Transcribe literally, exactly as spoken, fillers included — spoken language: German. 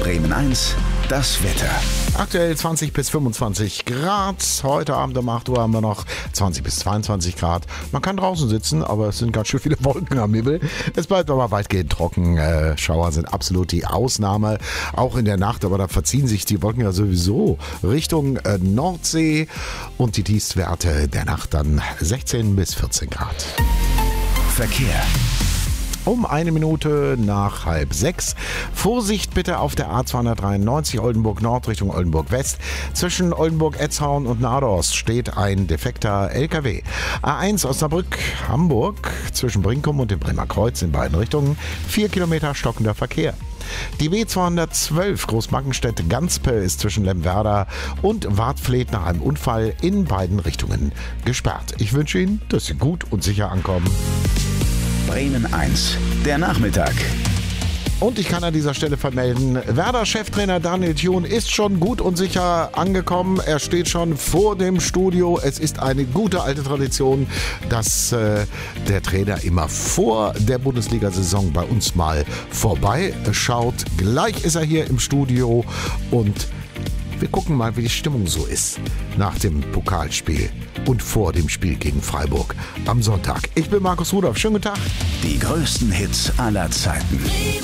Bremen eins, das Wetter. Aktuell zwanzig bis fünfundzwanzig Grad. Heute Abend um acht Uhr haben wir noch zwanzig bis zweiundzwanzig Grad. Man kann draußen sitzen, aber es sind ganz schön viele Wolken am Himmel. Es bleibt aber weitgehend trocken. Äh, Schauer sind absolut die Ausnahme. Auch in der Nacht, aber da verziehen sich die Wolken ja sowieso Richtung äh, Nordsee. Und die Tiefstwerte der Nacht dann sechzehn bis vierzehn Grad. Verkehr. Um eine Minute nach halb sechs. Vorsicht bitte auf der A zweihundertdreiundneunzig Oldenburg Nord Richtung Oldenburg West. Zwischen Oldenburg-Etzhaun und Nadost steht ein defekter L K W. A eins Osnabrück Hamburg zwischen Brinkum und dem Bremer Kreuz in beiden Richtungen. Vier Kilometer stockender Verkehr. Die B zweihundertzwölf Großmarkenstedt-Ganzpe ist zwischen Lemwerder und Wartfleet nach einem Unfall in beiden Richtungen gesperrt. Ich wünsche Ihnen, dass Sie gut und sicher ankommen. Bremen eins, der Nachmittag. Und ich kann an dieser Stelle vermelden, Werder-Cheftrainer Daniel Thun ist schon gut und sicher angekommen. Er steht schon vor dem Studio. Es ist eine gute alte Tradition, dass äh, der Trainer immer vor der Bundesliga-Saison bei uns mal vorbeischaut. Gleich ist er hier im Studio und wir gucken mal, wie die Stimmung so ist nach dem Pokalspiel und vor dem Spiel gegen Freiburg am Sonntag. Ich bin Markus Rudolph. Schönen guten Tag. Die größten Hits aller Zeiten.